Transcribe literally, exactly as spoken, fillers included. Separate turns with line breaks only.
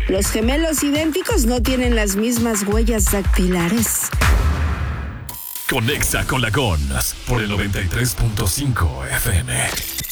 Los gemelos idénticos no tienen las mismas huellas dactilares.
Conexa con la Gons por el noventa y tres punto cinco F M.